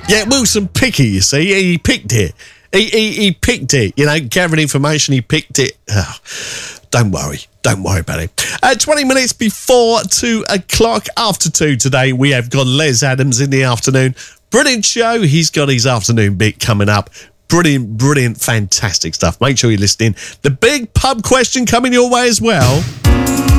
Yeah, Wilson Pickett, you see, he picked it. He picked it, gathering information, he picked it. Oh, don't worry about it. 20 minutes before 2 o'clock, after 2 today, we have got Les Adams in the afternoon. Brilliant show. He's got his afternoon bit coming up. Brilliant, fantastic stuff. Make sure you're listening. The big pub question coming your way as well.